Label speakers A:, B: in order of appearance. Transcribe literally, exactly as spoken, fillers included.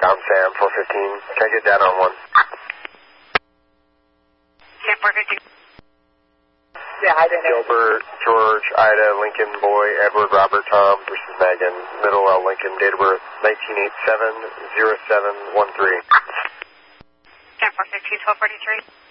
A: I'm Sam, four fifteen. Can I get data on one?
B: Sam, four fifteen.
C: Yeah, I didn't know.
A: Gilbert, George, Ida, Lincoln, Boy, Edward, Robert, Tom versus Megan. Middle L. Lincoln, date of birth nineteen eighty-seven, oh seven one three.
B: Sam, four fifteen, twelve forty-three.